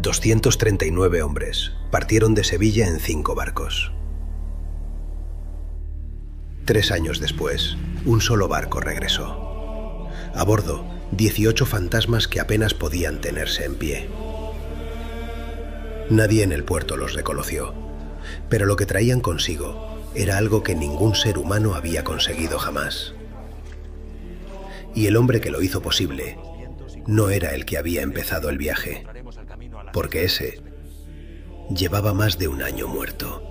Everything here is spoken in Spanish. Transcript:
239 hombres partieron de Sevilla en 5 barcos. 3 años después, un solo barco regresó. A bordo, 18 fantasmas que apenas podían tenerse en pie. Nadie en el puerto los reconoció, pero lo que traían consigo era algo que ningún ser humano había conseguido jamás. Y el hombre que lo hizo posible no era el que había empezado el viaje, porque ese llevaba más de un año muerto.